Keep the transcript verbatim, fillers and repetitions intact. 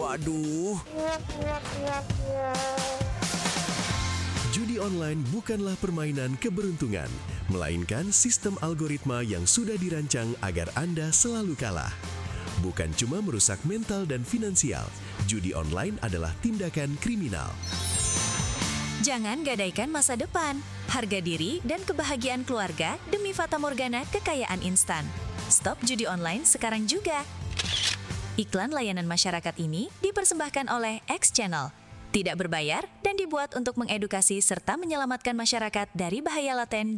Waduh. Judi online bukanlah permainan keberuntungan, melainkan sistem algoritma yang sudah dirancang agar Anda selalu kalah. Bukan cuma merusak mental dan finansial, judi online adalah tindakan kriminal. Jangan gadaikan masa depan, harga diri, dan kebahagiaan keluarga demi fata morgana kekayaan instan. Stop judi online sekarang juga. Iklan layanan masyarakat ini dipersembahkan oleh X Channel. Tidak berbayar dan dibuat untuk mengedukasi serta menyelamatkan masyarakat dari bahaya laten